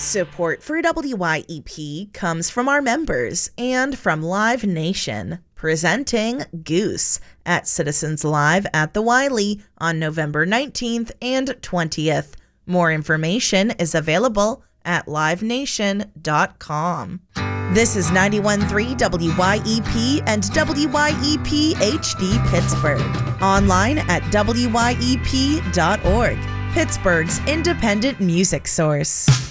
Support for WYEP comes from our members and from Live Nation, presenting Goose at Citizens Live at the Wiley on November 19th and 20th. More information is available at livenation.com. This is 91.3 WYEP and WYEP HD Pittsburgh. Online at wyep.org, Pittsburgh's independent music source.